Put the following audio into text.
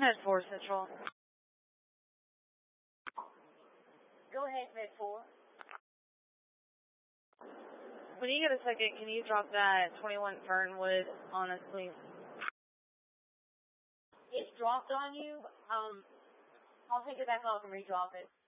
Med 4 Central. Go ahead, Med 4. When you get a second, can you drop that 21 Fernwood on us, please? It's dropped on you. I'll take it back off and redrop it.